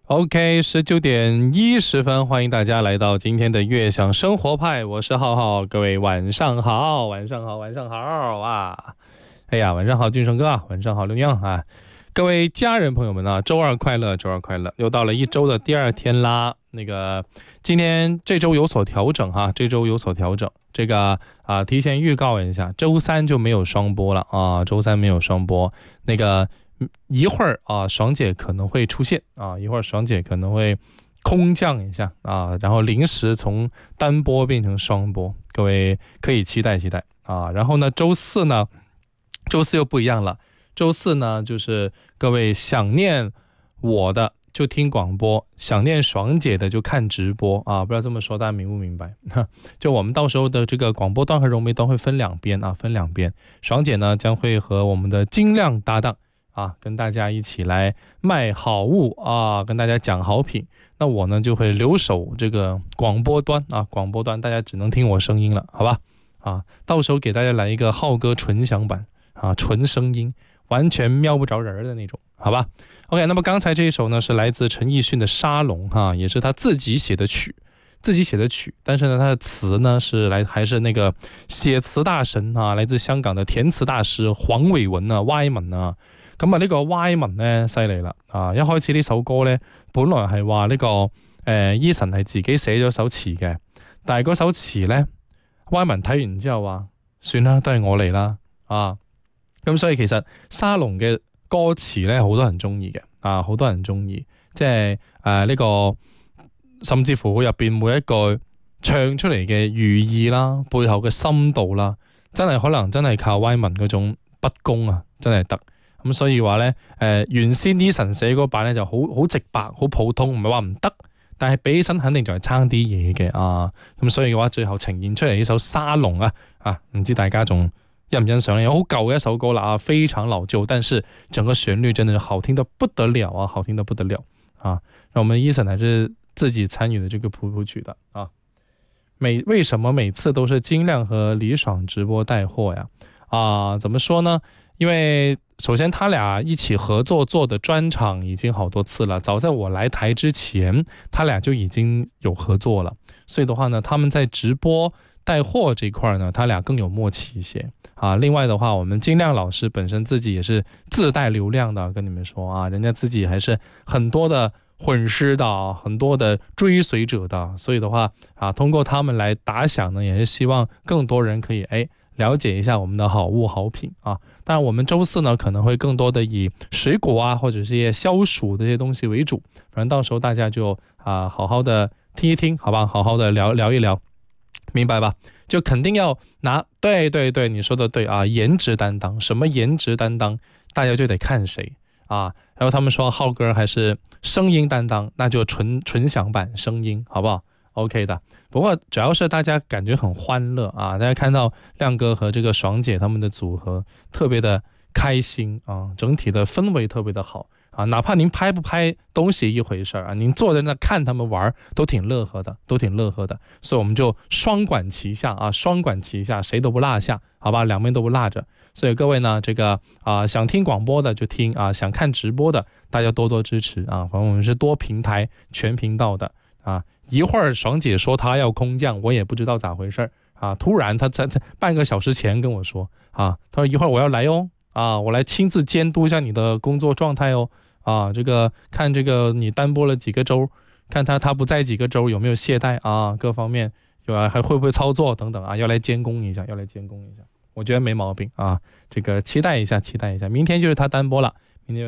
OK，19点10分，欢迎大家来到今天的悦享生活派，我是浩浩，各位晚上好，晚上好，晚上好啊！哎呀，晚上好，俊生哥啊，晚上好，刘娘啊！各位家人朋友们啊，周二快乐，周二快乐！又到了一周的第二天啦。今天这周有所调整哈，这周有所调整。提前预告一下，周三就没有双播了啊，周三没有双播。一会儿啊，爽姐可能会出现啊，一会儿爽姐可能会空降一下啊，然后临时从单播变成双播，各位可以期待期待啊。然后呢，周四又不一样了，周四呢就是各位想念我的就听广播，想念爽姐的就看直播啊，不知道这么说大家明不明白？就我们到时候的这个广播段和融媒都会分两边啊，分两边。爽姐呢将会和我们的精亮搭档。啊，跟大家一起来卖好物啊，跟大家讲好品。那我呢就会留守这个广播端啊，广播端大家只能听我声音了，好吧？啊，到时候给大家来一个浩哥纯享版啊，纯声音，完全瞄不着人的那种，好吧 ？OK， 那么刚才这一首呢是来自陈奕迅的《沙龙》哈，也是他自己写的曲。但是呢，他的词呢还是那个写词大神啊，来自香港的填词大师黃偉文啊 ，Y 文啊。咁啊，呢個 Y 文咧犀利啦！啊，一開始呢首歌咧，本來係話呢個Eason 係自己寫咗首詞嘅，但係嗰首詞咧 ，Y 文睇完之後話：算啦，都係我嚟啦！啊，咁所以其實沙龍嘅歌詞咧，好多人中意嘅，啊，好多人中意，即係呢個甚至乎佢入邊每一句唱出嚟嘅寓意啦，背後嘅深度啦，真係可能真係靠 Y 文嗰種筆功啊，真係得。咁所以話咧，原先Eason寫嗰版咧就好直白、好普通，唔係話唔得，但係比起身肯定就係差啲嘢嘅啊。咁所以嘅話，最後呈現出嚟呢首沙龍啊，唔知大家仲欣唔欣賞咧？好舊嘅一首歌啦啊，非常老舊，但是整個旋律真的是好聽得不得了啊，好聽得不得了啊。讓我們Eason還是自己參與的這個譜曲的啊。為什麼每次都是精亮和李爽直播帶貨呀？啊，怎麼說呢？因為首先他倆一起合作做的專場已經好多次了，早在我來台之前他倆就已經有合作了，所以的話呢，他們在直播帶貨這一塊呢，他倆更有默契一些啊。另外的話，我們精亮老師本身自己也是自帶流量的，跟你們說啊，人家自己還是很多的粉絲的，很多的追隨者的，所以的話啊，通過他們來打響呢，也是希望更多人可以了解一下我們的好物好品啊。當然我們周四呢可能會更多的以水果啊或者是一些消暑的這些東西為主，反正到時候大家就好好的聽一聽，好吧，好好的聊一聊，明白吧？就肯定要拿，對，你說的對啊，顏值擔當，什麼顏值擔當，大家就得看誰啊。然後他們說浩哥還是聲音擔當，那就純享版聲音，好不好？OK 的，不過主要是大家感覺很歡樂啊，大家看到亮哥和這個爽姐他們的組合特別的開心啊，整體的氛圍特別的好啊，哪怕您拍不拍東西一回事啊，您坐在那看他們玩都挺樂呵的，所以我們就雙管齊下啊，誰都不落下，好吧，兩邊都不落着。所以各位呢，這個想聽廣播的就聽啊，想看直播的大家多多支持啊，反正我們是多平台全頻道的啊。一會兒爽姐說她要空降，我也不知道咋回事啊，突然她在半個小時前跟我說啊，她說一會兒我要來哦啊，我來親自監督一下你的工作狀態哦啊，這個看這個你單播了幾個週，看他不在幾個週有沒有懈怠啊，各方面還會不會操作等等啊，要來監工一下，我覺得沒毛病啊，這個期待一下，明天就是他單播了，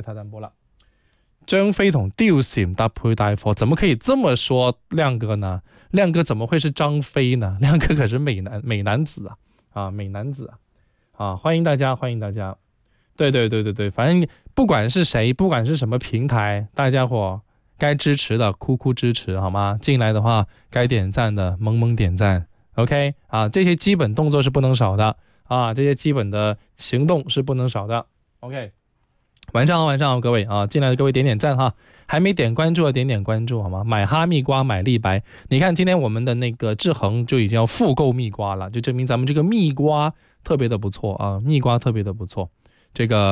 張飛同貂蟬搭配帶貨，怎麼可以這麼說亮哥呢？亮哥怎麼會是張飛呢？亮哥可是美男子啊，美男子啊，歡迎大家，對，反正不管是誰，不管是什麼平台，大家伙該支持的酷支持好嗎？進來的話該點讚的猛點讚 ，OK 啊，這些基本動作是不能少的啊，這些基本的行動是不能少的 ，OK。晚上好，各位啊！進來的各位點讚哈，還沒點關注的點關注好嗎？買哈密瓜，買立白。你看今天我們的那個志恒就已經要復購蜜瓜了，就證明咱們這個蜜瓜特別的不錯啊，這個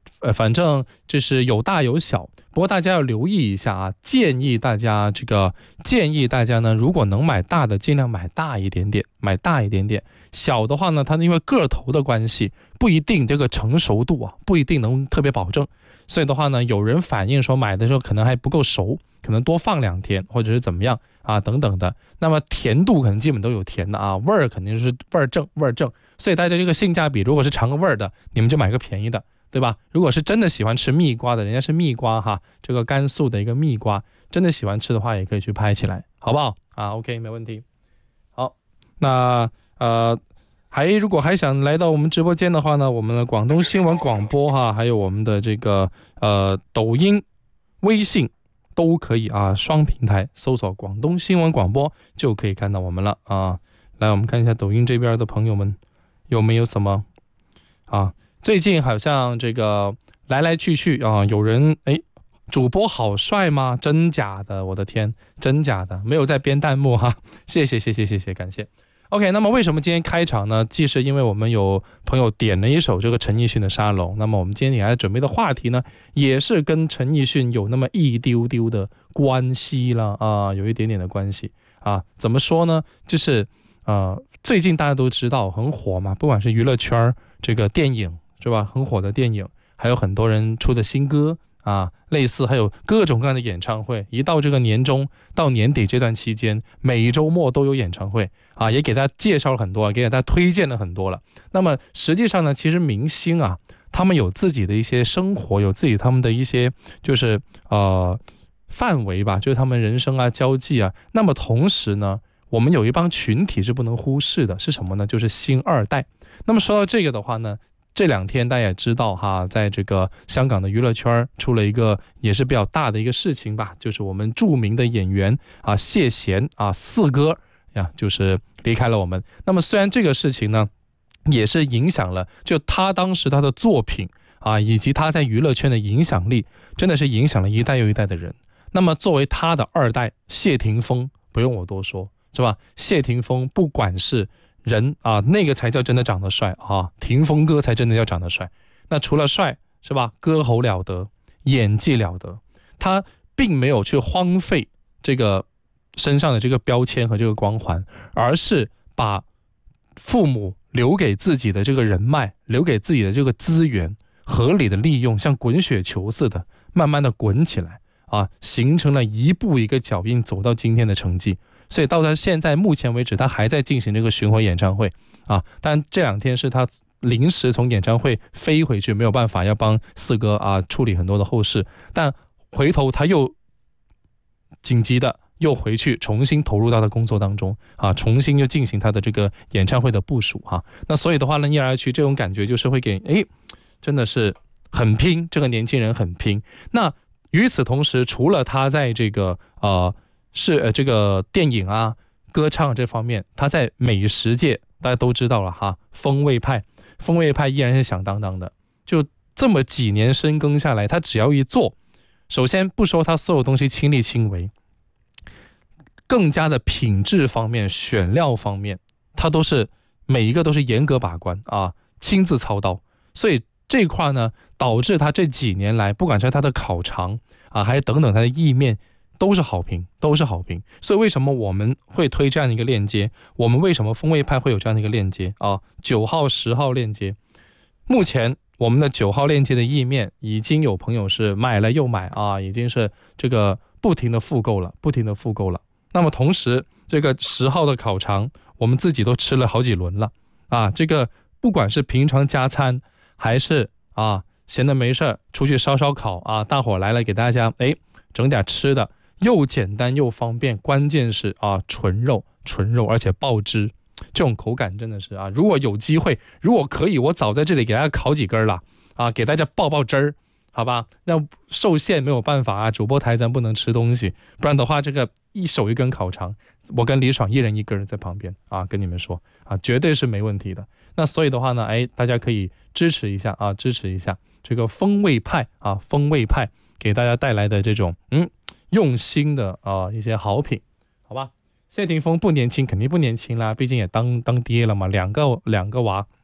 反正就是有大有小，不过大家要留意一下啊，建议大家呢，如果能买大的，尽量买大一点点，小的话呢，它因为个头的关系，不一定这个成熟度啊，不一定能特别保证，所以的话呢，有人反映说买的时候可能还不够熟，可能多放2天，或者是怎么样啊等等的。那么甜度可能基本都有甜的啊，味儿肯定是味儿正，所以大家这个性价比，如果是尝个味儿的，你们就买个便宜的，对吧？如果是真的喜欢吃蜜瓜的，人家是蜜瓜哈，这个甘肃的一个蜜瓜，真的喜欢吃的话，也可以去拍起来，好不好啊 ？OK， 没问题。好，那如果还想来到我们直播间的话呢，我们的广东新闻广播哈，还有我们的这个抖音、微信都可以啊，双平台搜索广东新闻广播就可以看到我们了啊。来，我们看一下抖音这边的朋友们有没有什么啊？最近好像这个来来去去啊，有人主播好帅吗？真假的？我的天，真假的？没有在编弹幕哈，谢谢，感谢。OK， 那么为什么今天开场呢？既是因为我们有朋友点了一首这个陈奕迅的《沙龙》，那么我们今天给大家准备的话题呢，也是跟陈奕迅有那么一丢丢的关系了啊，有一点点的关系啊。怎么说呢？就是最近大家都知道很火嘛，不管是娱乐圈这个电影是吧，很火的电影，还有很多人出的新歌啊，类似还有各种各样的演唱会。一到这个年中到年底这段期间，每周末都有演唱会啊，也给大家介绍了很多，给大家推荐了很多了。那么实际上呢，其实明星啊，他们有自己的一些生活，有自己他们的一些就是范围吧，就是他们人生啊、交际啊。那么同时呢，我们有一帮群体是不能忽视的，是什么呢？就是星二代。那么说到这个的话呢，这2天大家也知道哈，在这个香港的娱乐圈出了一个也是比较大的一个事情吧，就是我们著名的演员啊谢贤啊四哥呀，就是离开了我们。那么虽然这个事情呢，也是影响了就他当时他的作品啊，以及他在娱乐圈的影响力，真的是影响了一代又一代的人。那么作为他的2代谢霆锋，不用我多说，是吧？谢霆锋不管是人啊，那个才叫真的长得帅啊，霆锋哥才真的叫长得帅。那除了帅是吧，歌喉了得，演技了得，他并没有去荒废这个身上的这个标签和这个光环，而是把父母留给自己的这个人脉，留给自己的这个资源合理的利用，像滚雪球似的慢慢的滚起来啊，形成了一步一个脚印走到今天的成绩。所以到他现在目前为止，他还在进行这个巡回演唱会啊。但这2天是他临时从演唱会飞回去，没有办法要帮四哥啊处理很多的后事。但回头他又紧急的又回去重新投入到他工作当中啊，重新又进行他的这个演唱会的部署哈。那所以的话呢，一来二去这种感觉就是会给真的是很拼，这个年轻人很拼。那与此同时，除了他在这个这个电影啊、歌唱这方面，他在美食界大家都知道了哈，风味派依然是响当当的。就这么几年深耕下来，他只要一做，首先不说他所有东西亲力亲为，更加的品质方面、选料方面，他都是每一个都是严格把关啊，亲自操刀。所以这块呢，导致他这几年来，不管是他的烤肠啊，还是等等他的意面，都是好评。所以为什么我们会推这样的一个链接？我们为什么风味派会有这样的一个链接啊？9号、10号链接，目前我们的9号链接的意面已经有朋友是买了又买啊，已经是这个不停的复购了。那么同时，这个10号的烤肠，我们自己都吃了好几轮了啊。这个不管是平常加餐，还是闲的没事出去烧烤啊，大伙来了给大家整点吃的，又简单又方便，关键是纯肉，而且爆汁，这种口感真的是如果有机会，如果可以，我早在这里给大家烤几根了给大家爆汁儿，好吧？那受限没有办法主播台咱不能吃东西，不然的话这个一手一根烤肠，我跟李爽一人一根在旁边跟你们说绝对是没问题的。那所以的话呢，大家可以支持一下这个风味派给大家带来的这种用心的一些好品，好吧？谢霆锋不年轻，肯定不年轻啦，毕竟也当爹了嘛，两个娃，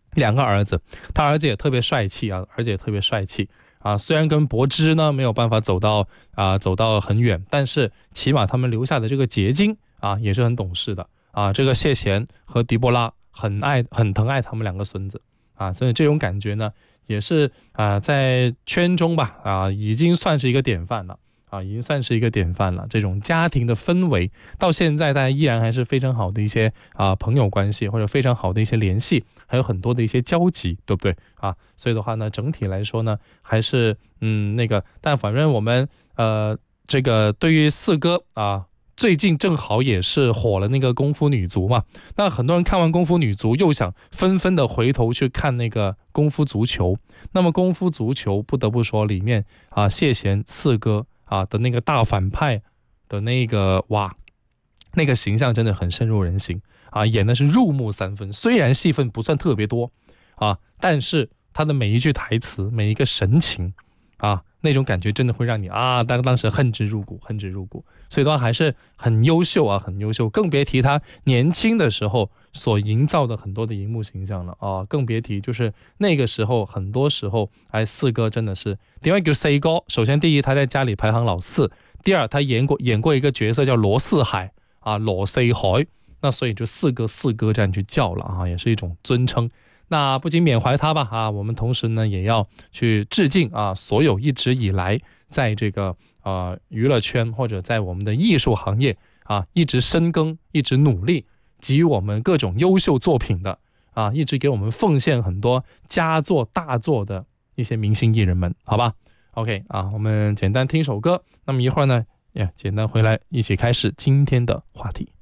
2个儿子，他儿子也特别帅气啊，虽然跟柏芝呢没有办法走到很远，但是起码他们留下的这个结晶啊也是很懂事的啊。这个谢贤和狄波拉很疼爱他们2个孙子啊，所以这种感觉呢也是在圈中吧已经算是一个典范了。这种家庭的氛围到现在大家依然还是非常好的一些朋友关系，或者非常好的一些联系，还有很多的一些交集，对不对啊？所以的话呢，整体来说呢还是但反正我们这个对于四哥最近正好也是火了那个功夫女足嘛，那很多人看完功夫女足又想纷纷的回头去看那个功夫足球。那么功夫足球不得不说里面谢贤四哥的那个大反派的那个那个形象真的很深入人心演的是入木三分。虽然戏份不算特别多但是他的每一句台词每一个神情那种感觉真的会让你当时恨之入骨。所以的话还是很优秀更别提他年轻的时候所营造的很多的荧幕形象了更别提就是那个时候很多时候四哥真的是点解叫四哥，首先第一他在家里排行老4，第二他演过一个角色叫罗四海罗四海，那所以就四哥这样去叫了也是一种尊称。那不仅缅怀他吧我们同时呢也要去致敬所有一直以来在这个娱乐圈或者在我们的艺术行业一直深耕一直努力给予我们各种优秀作品的一直给我们奉献很多佳作大作的一些明星艺人们，好吧 OK 我们简单听首歌，那么一会儿呢简单回来一起开始今天的话题。